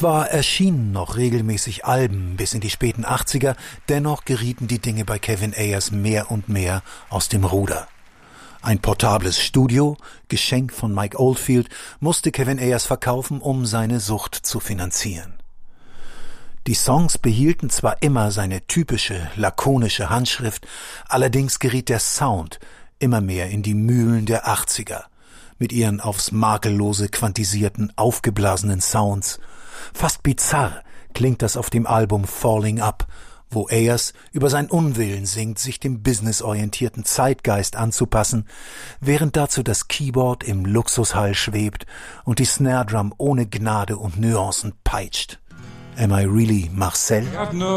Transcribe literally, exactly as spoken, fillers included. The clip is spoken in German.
Zwar erschienen noch regelmäßig Alben bis in die späten achtziger, dennoch gerieten die Dinge bei Kevin Ayers mehr und mehr aus dem Ruder. Ein portables Studio, Geschenk von Mike Oldfield, musste Kevin Ayers verkaufen, um seine Sucht zu finanzieren. Die Songs behielten zwar immer seine typische, lakonische Handschrift, allerdings geriet der Sound immer mehr in die Mühlen der achtziger, mit ihren aufs Makellose quantisierten, aufgeblasenen Sounds. Fast bizarr klingt das auf dem Album Falling Up, wo Ayers über seinen Unwillen singt, sich dem businessorientierten Zeitgeist anzupassen, während dazu das Keyboard im Luxushall schwebt und die Snare Drum ohne Gnade und Nuancen peitscht. Am I really Marcel?